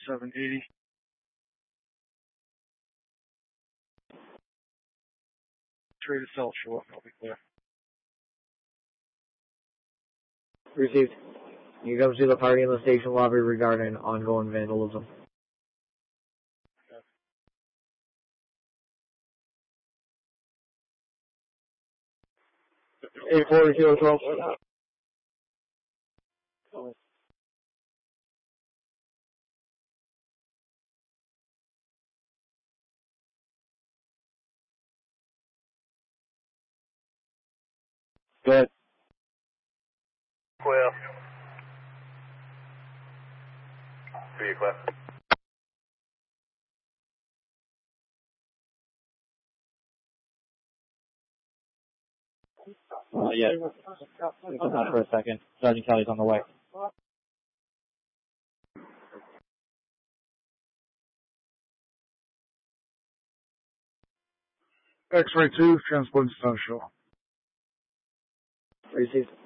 780. Trade itself, short, I'll be clear. Received. You come to the party in the station lobby regarding ongoing vandalism. Okay. 840 Go ahead. Clear. Be clear. Yeah. Not for a second. Sergeant Kelly's on the way. X-ray 2, transport to South Shore. Received.